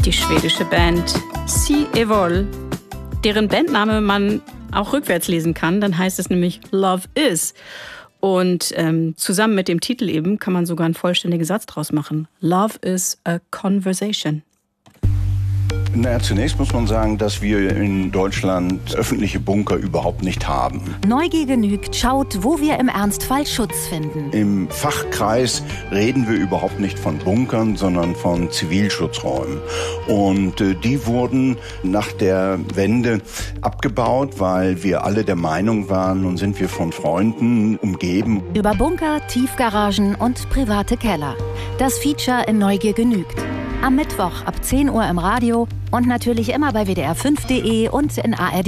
die schwedische Band Si Evol, deren Bandname man auch rückwärts lesen kann. Dann heißt es nämlich Love Is. Und zusammen mit dem Titel eben kann man sogar einen vollständigen Satz draus machen. Love is a conversation. Naja, zunächst muss man sagen, dass wir in Deutschland öffentliche Bunker überhaupt nicht haben. Neugier genügt schaut, wo wir im Ernstfall Schutz finden. Im Fachkreis reden wir überhaupt nicht von Bunkern, sondern von Zivilschutzräumen. Und die wurden nach der Wende abgebaut, weil wir alle der Meinung waren, nun sind wir von Freunden umgeben. Über Bunker, Tiefgaragen und private Keller. Das Feature in Neugier genügt. Am Mittwoch ab 10 Uhr im Radio und natürlich immer bei WDR5.de und in ARD